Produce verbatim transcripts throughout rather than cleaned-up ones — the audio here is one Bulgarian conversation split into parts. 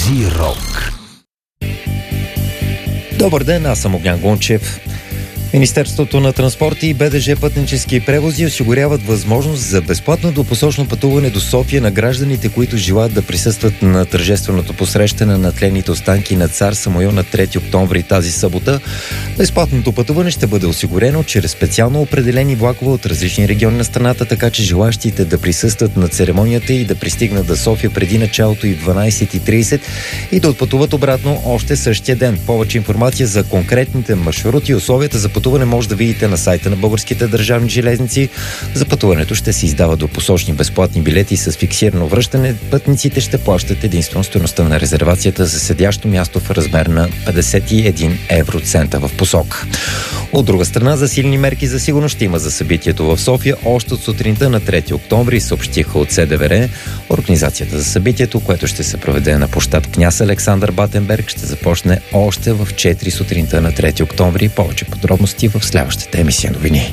Зирок. Добър ден, аз съм Огнян Гончев. Министерството на транспорт и БДЖ пътнически превози осигуряват възможност за безплатно двупосочно пътуване до София на гражданите, които желаят да присъстват на тържественото посрещане на тлените останки на цар Самуил на трети октомври тази събота. Безплатното пътуване ще бъде осигурено чрез специално определени влакове от различни региони на страната, така че желащите да присъстват на церемонията и да пристигнат до София преди началото и в дванайсет и трийсет и да отпътуват обратно още същия ден. Повече информация за конкретните маршрути и условията за пътуване може да видите на сайта на Българските държавни железници. За пътуването ще се издават двупосочни безплатни билети с фиксирано връщане. Пътниците ще плащат единствено стойността на резервацията за седящо място в размер на петдесет и един евроцента в посока. От друга страна, засилени мерки за сигурност ще има за събитието в София. Още от сутринта на трети октомври съобщиха от СДВР. Организацията за събитието, което ще се проведе на площад Княз Александър Батенберг, ще започне още в четири сутринта на трети октомври. Повече подробности в следващата емисия новини.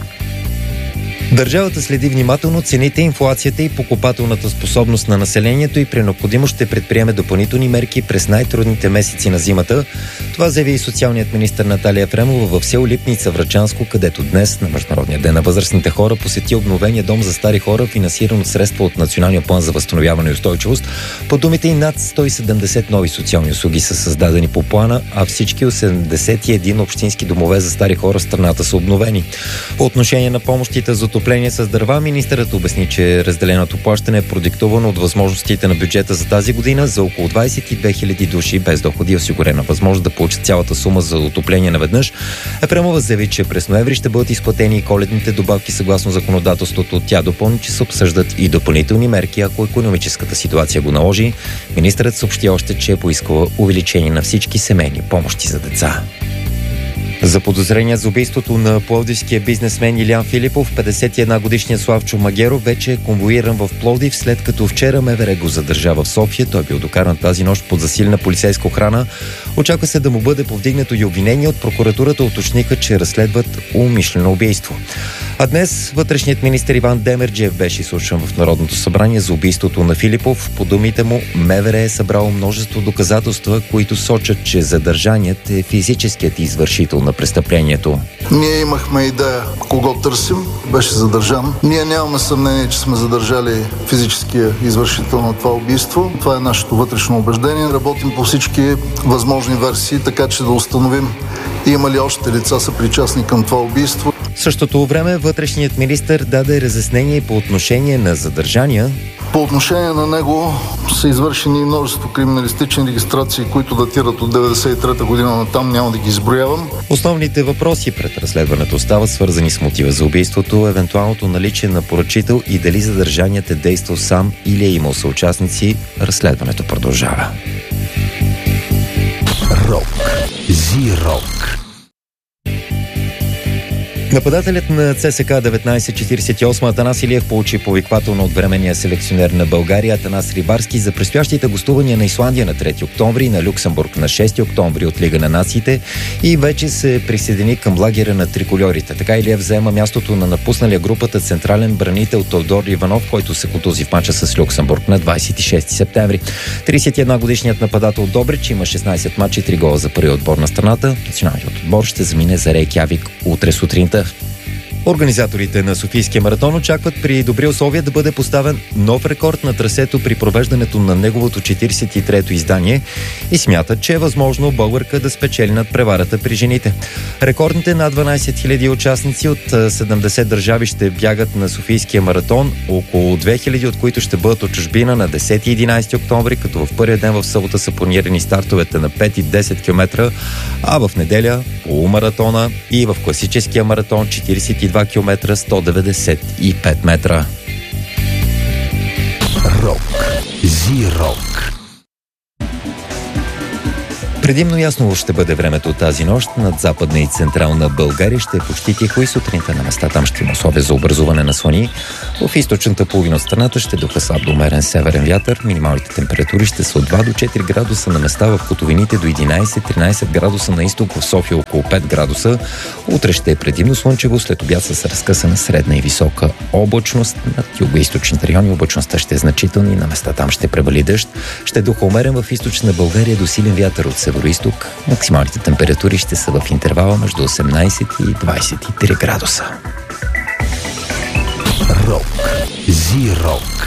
Държавата следи внимателно цените, инфлацията и покупателната способност на населението и при необходимост ще предприеме допълнителни мерки през най-трудните месеци на зимата. Това заяви и социалният министър Наталия Ефремова в село Липница, Врачанско, където днес на Международния ден на възрастните хора посети обновения дом за стари хора, финансиран от средства от Националния план за възстановяване и устойчивост. По думите и над сто и седемдесет нови социални услуги са създадени по плана, а всички седемдесет и един общински домове за стари хора в страната са обновени. По отношение на помощите за отопление с дърва, министърът обясни, че разделеното плащане е продиктувано от възможностите на бюджета за тази година. За около двайсет и две хиляди души без доходи е осигурена възможност да получат цялата сума за отопление наведнъж. Ефремова заяви, че през ноември ще бъдат изплатени и коледните добавки съгласно законодателството. Тя допълни, че се обсъждат и допълнителни мерки, ако икономическата ситуация го наложи. Министърът съобщи още, че е поискала увеличение на всички семейни помощи за деца. За подозрение за убийството на пловдивския бизнесмен Илиян Филипов, петдесет и една годишният Славчо Магеров вече е конвоиран в Пловдив, след като вчера МВР го задържа в София. Той бил докаран тази нощ под засилена полицейска охрана. Очаква се да му бъде повдигнато и обвинение. От прокуратурата уточниха, че разследват умишлено убийство. А днес вътрешният министър Иван Демерджиев беше изслушан в Народното събрание за убийството на Филипов. По думите му, МВР е събрало множество доказателства, които сочат, че задържаният е физическият извършител на престъплението. Ние имахме идея кого търсим, беше задържан. Ние нямаме съмнение, че сме задържали физическия извършител на това убийство. Това е нашето вътрешно убеждение. Работим по всички възможни версии, така че да установим има ли още лица съпричастни към това убийство. В същото време вътрешният министър даде разяснение по отношение на задържания. По отношение на него са извършени множество криминалистични регистрации, които датират от деветдесет и трета година натам, няма да ги изброявам. Основните въпроси пред разследването стават свързани с мотива за убийството, евентуалното наличие на поръчител и дали задържаният е действал сам или е имал съучастници. Разследването продължава. Рок. Зирок. Нападателят на ЦСКА деветнайсет четирийсет и осем Атанас Илиев получи повиквателно от временния селекционер на България Атанас Рибарски за предстоящите гостувания на Исландия на трети октомври и на Люксембург на шести октомври от Лига на нациите и вече се присъедини към лагера на трикольорите. Така Илиев взема мястото на напусналия групата централен бранител Тодор Иванов, който се контузи в мача с Люксембург на двайсет и шести септември. трийсет и една годишният нападател Добрич има шестнайсет мача и три гола за първи отбор на страната. Националният отбор ще замине за Рейкявик утре сутринта. Организаторите на Софийския маратон очакват при добри условия да бъде поставен нов рекорд на трасето при провеждането на неговото четирийсет и трето издание и смятат, че е възможно българка да спечели над преварата при жените. Рекордните над дванайсет хиляди участници от седемдесет държави ще бягат на Софийския маратон, около две хиляди от които ще бъдат от чужбина на десети и единайсети октомври, като в първия ден в събота са планирани стартовете на пет и десет километра, а в неделя полумаратона и в класическия маратон четирийсет и два километра сто деветдесет и пет метра. Рок. Зирок. Предимно ясно ще бъде времето от тази нощ. Над западна и централна България ще е почти тихо и сутринта на места там ще има условия за образуване на слани. В източната половина от страната ще духа слаб до умерен северен вятър. Минималните температури ще са от два до четири градуса на места в котловините, до единайсет-тринайсет градуса на изток, в София около пет градуса. Утре ще е предимно слънчево, след обяд с разкъсана средна и висока облачност. Над юго-източните райони облачността ще е значителна и на места там ще превали дъжд. Ще духа умерен в източна България до силен вятър от северо-изток. Максималните температури ще са в интервала между осемнайсет и двайсет и три градуса. Рок. Зи-рок.